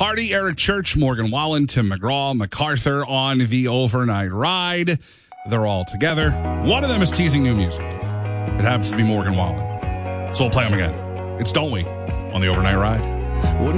Hardy, Eric Church, Morgan Wallen, Tim McGraw, MacArthur on the overnight ride. They're all together. One of them is teasing new music. It happens to be Morgan Wallen. So we'll play them again. It's Don't We on the overnight ride.